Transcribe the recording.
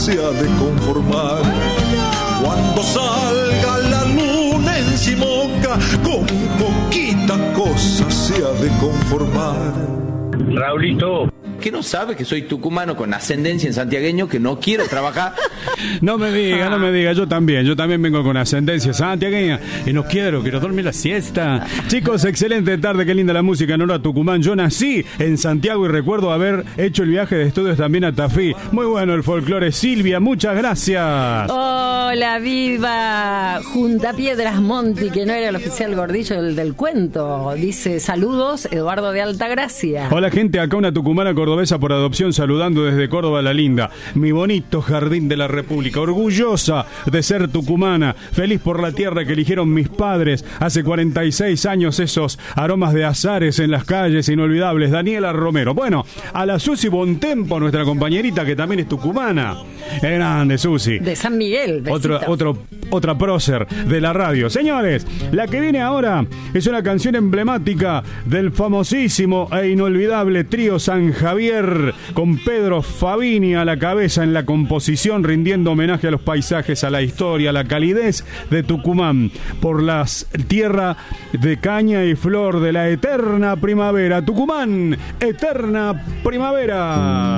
se ha de conformar. Cuando salga la luna en Simoca, con poquita cosa se ha de conformar. Raulito, ¿qué no sabe que soy tucumano con ascendencia en santiagueño, que no quiero trabajar? No me diga, yo también vengo con ascendencia santiagueña y no quiero dormir la siesta. Chicos, excelente tarde, qué linda la música en hora Tucumán. Yo nací en Santiago y recuerdo haber hecho el viaje de estudios también a Tafí. Muy bueno el folclore. Silvia, muchas gracias. Hola, viva Junta Piedras Monti, que no era el oficial gordillo del cuento. Dice, saludos, Eduardo de Altagracia. Hola gente, acá una tucumana cordobesa por adopción saludando desde Córdoba la linda. Mi bonito jardín de la República, orgullosa de ser tucumana, feliz por la tierra que eligieron mis padres hace 46 años, esos aromas de azares en las calles inolvidables. Daniela Romero. Bueno, a la Susi Bontempo, nuestra compañerita que también es tucumana. Grande Susi. De San Miguel. Otra prócer de la radio. Señores, la que viene ahora es una canción emblemática del famosísimo e inolvidable trío San Javier, con Pedro Fabini a la cabeza en la composición, rindiendo homenaje a los paisajes, a la historia, a la calidez de Tucumán, por la tierra de caña y flor de la eterna primavera. Tucumán, eterna primavera.